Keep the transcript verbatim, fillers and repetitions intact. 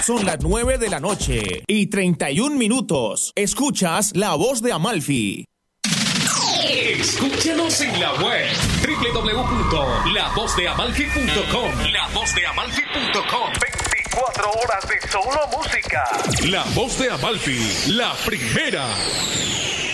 Son las nueve de la noche y treinta y un minutos. Escuchas La Voz de Amalfi. Escúchenos en la web doble u doble u doble u punto la voz de amalfi punto com. la voz de amalfi punto com. veinticuatro horas de solo música. La Voz de Amalfi, la primera.